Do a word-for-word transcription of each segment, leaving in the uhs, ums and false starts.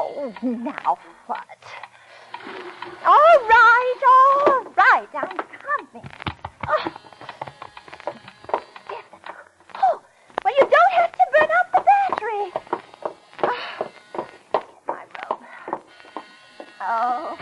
Oh, now what? All right, all right. I'm coming. Oh. Oh, well, you don't have to burn up the battery. Oh. My robe. Oh.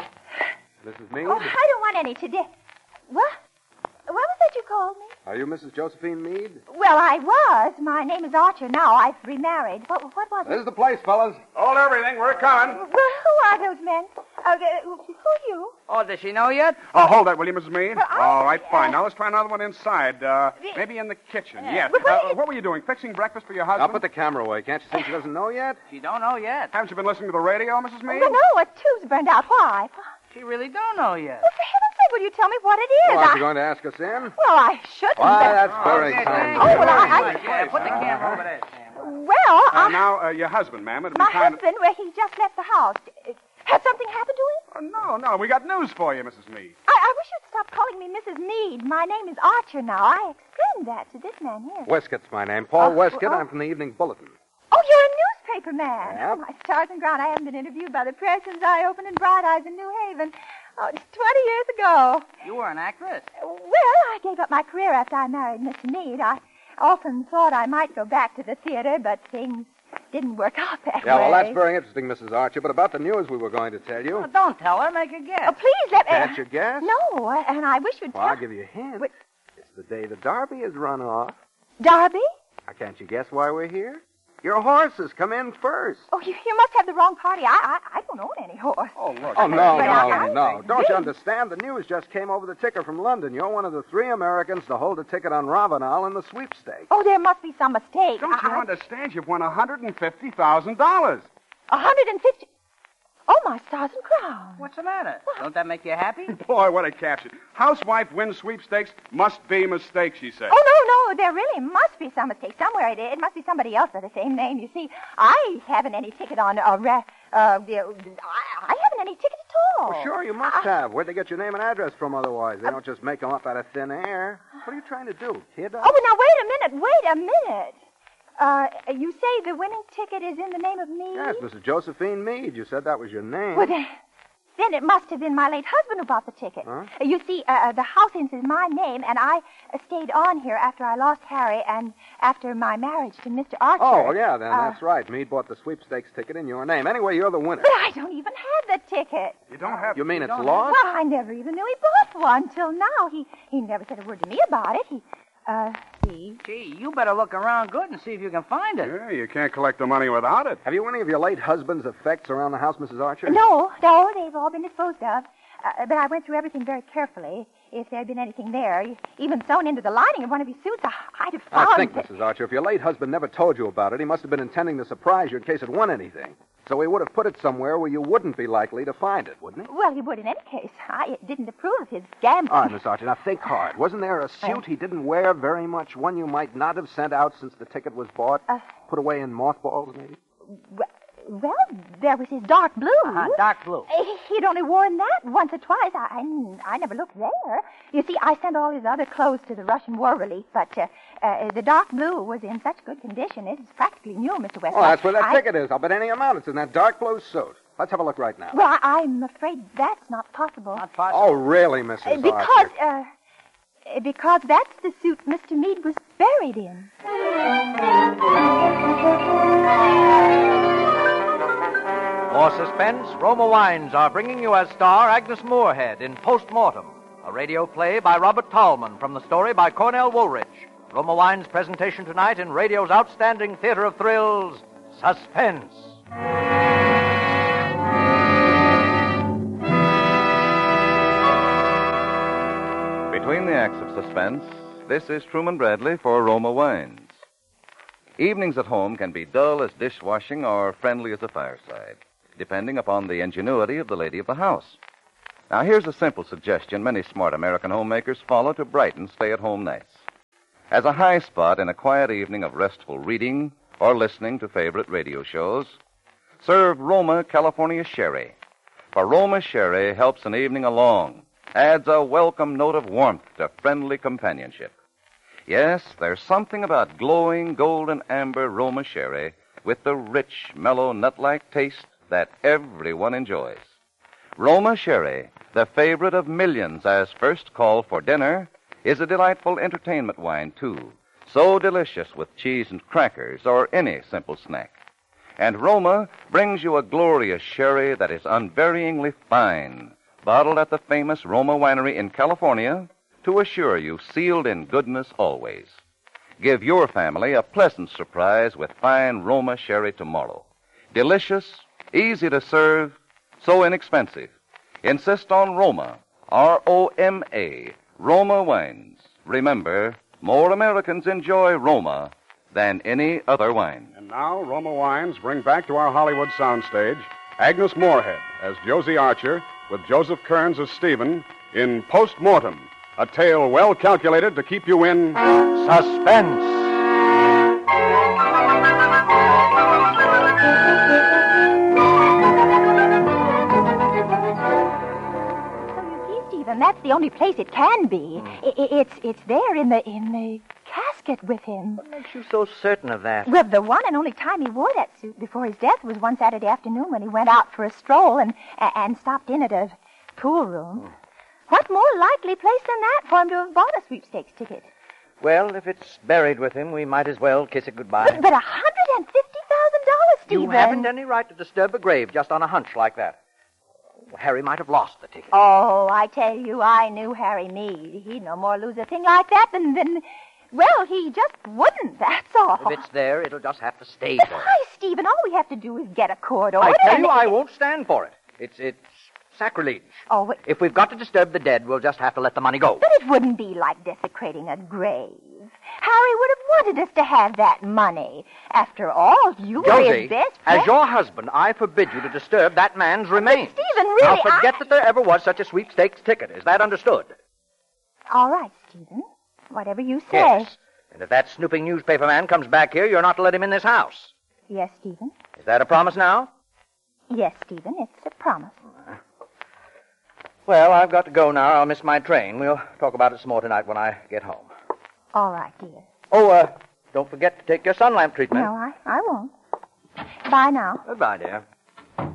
Missus Meade? Oh, I don't want any today. What? What was that you called me? Are you Missus Josephine Meade? Well, I was. My name is Archer now. I've remarried. What, what was it? This is the place, fellas. Hold everything. We're coming. Well, who are those men? Uh, who are you? Oh, does she know yet? Oh, hold that, will you, Missus Meade? Well, I- All right, fine. uh, Now let's try another one inside. Uh, the- maybe in the kitchen. Uh, yes. but what Uh, are you- what were you doing? Fixing breakfast for your Now husband? put the camera away. Can't you see she doesn't know yet? She don't know yet. Haven't you been listening to the radio, Missus Meade? Well, no, a tube's burned out. Why? She really don't know yet. Well, for heaven's sake, will you tell me what it is? Oh, aren't I... you going to ask us in? Well, I shouldn't. Why, but- that's very Okay, kind. Oh, well, I- I- Yeah, put the camera over there, Sam. Well, Uh, I... now, uh, your husband, ma'am. It'd be my kind husband, well, he just left the house. Has something happened to him? of... Uh, no, no, we got news for you, Missus Meade. I, I wish you'd stop calling me Missus Meade. My name is Archer now. I explained that to this man here. Wescott's my name. Paul Oh, Wescott. oh. I'm from the Evening Bulletin. Oh, you're a newspaper man. Yep. Oh, my stars and ground. I haven't been interviewed by the press since I opened in Bright Eyes in New Haven. Oh, it's twenty years ago. You were an actress. Well, I gave up my career after I married Mister Meade. I often thought I might go back to the theater, but things didn't work out that Yeah, way. well, that's very interesting, Missus Archer. But about the news we were going to tell you. Well, don't tell her. Make a guess. Oh, please let me... Can't you guess? No, and I wish you'd Well, tell... I'll give you a hint. What- It's the day the Derby is run off. Darby? Now, can't you guess why we're here? Your horses come in first. Oh, you, you must have the wrong party. I, I I don't own any horse. Oh, look. Oh, no, But no, I- I- no. Don't you Really? understand? The news just came over the ticker from London. You're one of the three Americans to hold a ticket on Ravenel in the sweepstakes. Oh, there must be some mistake. Don't you I, understand? You've won one hundred fifty thousand dollars. A hundred and fifty... Oh, my stars and crowns. What's the matter? Don't that make you happy? Boy, what a caption. Housewife wins sweepstakes. Must be mistake, she said. Oh, no, no, there really must be some mistake somewhere. It, it must be somebody else with the same name. You see, I haven't any ticket on... Uh, ra- uh, the, I, I haven't any ticket at all. Well, sure, you must have. Where'd they get your name and address from otherwise? They don't just make them up out of thin air. What are you trying to do, kid? Oh, but now, wait a minute, wait a minute. Uh, you say the winning ticket is in the name of me? Yes, Missus Josephine Meade. You said that was your name. Well, then, then it must have been my late husband who bought the ticket. Huh? Uh, You see, uh, uh, the house is in my name, and I uh, stayed on here after I lost Harry and after my marriage to Mister Archer. Oh, well, yeah, then Uh, that's right. Meade bought the sweepstakes ticket in your name. Anyway, you're the winner. But I don't even have the ticket. You don't have... You mean it's don't lost? Well, I never even knew he bought one till now. He he never said a word to me about it. He, uh, he... Gee, you better look around good and see if you can find it. Yeah, you can't collect the money without it. Have you any of your late husband's effects around the house, Missus Archer? No, no, they've all been disposed of. Uh, but I went through everything very carefully. If there had been anything there, even sewn into the lining of one of his suits, I, I'd have found I think, it. Missus Archer, if your late husband never told you about it, he must have been intending to surprise you in case it won anything. So he would have put it somewhere where you wouldn't be likely to find it, wouldn't he? Well, he would in any case. I didn't approve of his gambling. All right, Miss Archer, now think hard. Wasn't there a suit he didn't wear very much, one you might not have sent out since the ticket was bought? Uh, Put away in mothballs, maybe? Well, well, there was his dark blue. Uh-huh, dark blue. Eh, He'd only worn that once or twice. I, I, I never looked there. You see, I sent all his other clothes to the Russian War Relief, but uh, uh, the dark blue was in such good condition. It's practically new, Mister Westcott. Oh, that's where that I- ticket is. I'll bet any amount it's in that dark blue suit. Let's have a look right now. Well, I, I'm afraid that's not possible. Not possible. Oh, really, Missus Uh, because, Archer? uh, uh, because that's the suit Mister Meade was buried in. For suspense, Roma Wines are bringing you as star Agnes Moorehead in Postmortem, a radio play by Robert Tallman from the story by Cornell Woolrich. Roma Wines' presentation tonight in radio's outstanding theater of thrills, Suspense. Between the acts of suspense, this is Truman Bradley for Roma Wines. Evenings at home can be dull as dishwashing or friendly as a fireside, depending upon the ingenuity of the lady of the house. Now, here's a simple suggestion many smart American homemakers follow to brighten stay-at-home nights. As a high spot in a quiet evening of restful reading or listening to favorite radio shows, serve Roma California Sherry. For Roma Sherry helps an evening along, adds a welcome note of warmth to friendly companionship. Yes, there's something about glowing golden amber Roma Sherry with the rich, mellow, nut-like taste that everyone enjoys. Roma Sherry, the favorite of millions as first call for dinner, is a delightful entertainment wine, too, so delicious with cheese and crackers or any simple snack. And Roma brings you a glorious sherry that is unvaryingly fine, bottled at the famous Roma Winery in California to assure you sealed in goodness always. Give your family a pleasant surprise with fine Roma Sherry tomorrow. Delicious, easy to serve, so inexpensive. Insist on Roma, R O M A, Roma Wines. Remember, more Americans enjoy Roma than any other wine. And now, Roma Wines bring back to our Hollywood soundstage Agnes Moorehead as Josie Archer with Joseph Kearns as Stephen in Post-Mortem, a tale well calculated to keep you in Suspense. And that's the only place it can be. Mm. I, I, it's it's there in the in the casket with him. What makes you so certain of that? Well, the one and only time he wore that suit before his death was one Saturday afternoon when he went out for a stroll and and stopped in at a pool room. Mm. What more likely place than that for him to have bought a sweepstakes ticket? Well, if it's buried with him, we might as well kiss it goodbye. But, but one hundred and fifty thousand dollars, Stephen. You haven't any right to disturb a grave just on a hunch like that. Harry might have lost the ticket. Oh, I tell you, I knew Harry Meade. He'd no more lose a thing like that than, than... Well, he just wouldn't, that's all. If it's there, it'll just have to stay but there. Why, Stephen, all we have to do is get a court order. I tell and... you, I won't stand for it. It's it's sacrilege. Oh, but... If we've got to disturb the dead, we'll just have to let the money go. But it wouldn't be like desecrating a grave. Harry would have wanted us to have that money. After all, you were Josie, his best as friend. your husband, I forbid you to disturb that man's remains. But Stephen, really, Now, forget I... that there ever was such a sweepstakes ticket. Is that understood? All right, Stephen. Whatever you say. Yes. And if that snooping newspaper man comes back here, you're not to let him in this house. Yes, Stephen. Is that a promise now? Yes, Stephen, it's a promise. Well, I've got to go now. I'll miss my train. We'll talk about it some more tonight when I get home. All right, dear. Oh, uh, don't forget to take your sun lamp treatment. No, I, I won't. Bye now. Goodbye, dear. Oh.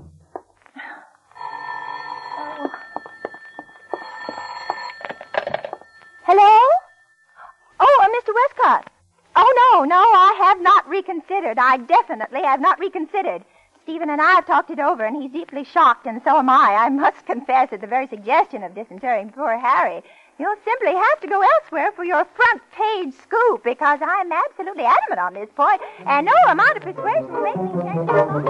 Hello? Oh, uh, Mister Westcott. Oh, no, no, I have not reconsidered. I definitely have not reconsidered. Stephen and I have talked it over, and he's deeply shocked, and so am I. I must confess at the very suggestion of disinterring poor Harry. You'll simply have to go elsewhere for your front-page scoop, because I'm absolutely adamant on this point, and no amount of persuasion will make me change my mind.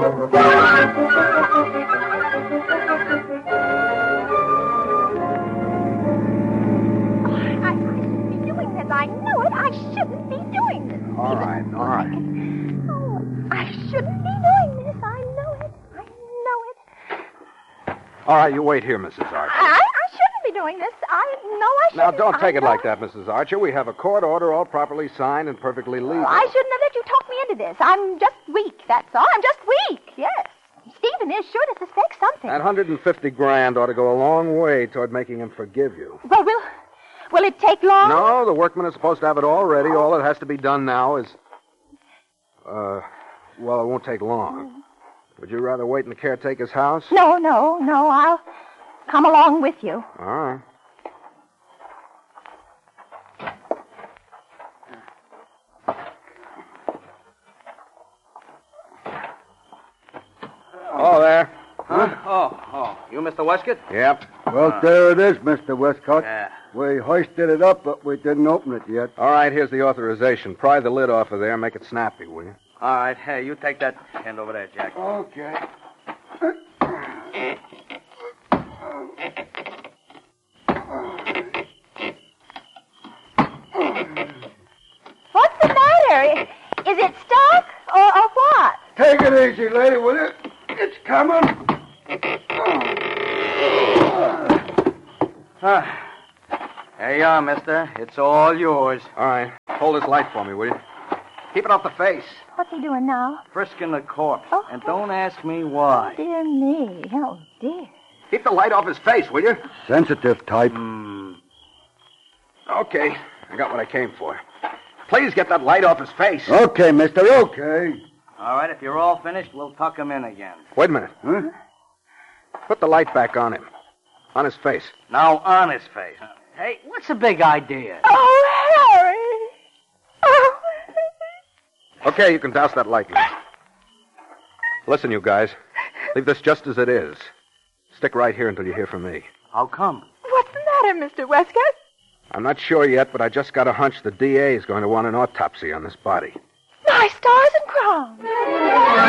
I, I shouldn't be doing this. I know it. I shouldn't be doing this. All right, all right. Oh, I shouldn't be doing this. I know it. I know it. All right, you wait here, Missus Archer. I, I shouldn't be doing this. I know I shouldn't. Now, don't take I it know like I- that, Missus Archer. We have a court order all properly signed and perfectly legal. I shouldn't have let you talk me into this. I'm just weak, that's all. I'm just weak, yes. Stephen is sure to suspect something. That one hundred fifty grand ought to go a long way toward making him forgive you. Well, will, will it take long? No, the workmen are supposed to have it all ready. All that has to be done now is... Uh, well, it won't take long. Would you rather wait in the caretaker's house? No, no, no. I'll come along with you. All right. Oh, there. Huh? Oh, oh. You Mister Westcott? Yep. Well, there it is, Mister Westcott. Yeah. We hoisted it up, but we didn't open it yet. All right, here's the authorization. Pry the lid off of there and make it snappy, will you? All right. Hey, you take that hand over there, Jack. Okay. What's the matter? Is it stuck or, or what? Take it easy, lady, will you? It's coming. Ah. There you are, mister. It's all yours. All right. Hold this light for me, will you? Keep it off the face. What's he doing now? Frisking the corpse. Oh. And don't ask me why. Dear me. Oh, dear. Keep the light off his face, will you? Sensitive type. Hmm. Okay. I got what I came for. Please get that light off his face. Okay, mister, okay. All right, if you're all finished, we'll tuck him in again. Wait a minute. Huh? Put the light back on him. On his face. Now on his face. Hey, what's the big idea? Oh, Harry. Oh. Okay, you can douse that light now. Listen, you guys. Leave this just as it is. Stick right here until you hear from me. How come? What's the matter, Mister Westcott? I'm not sure yet, but I just got a hunch the D A is going to want an autopsy on this body. My stars and crowns.